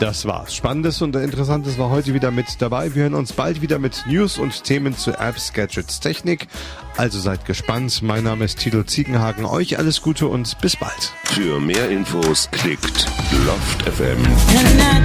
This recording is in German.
Das war's. Spannendes und Interessantes war heute wieder mit dabei. Wir hören uns bald wieder mit News und Themen zu Apps, Gadgets, Technik. Also seid gespannt. Mein Name ist Tilo Ziegenhagen. Euch alles Gute und bis bald. Für mehr Infos klickt Loft FM.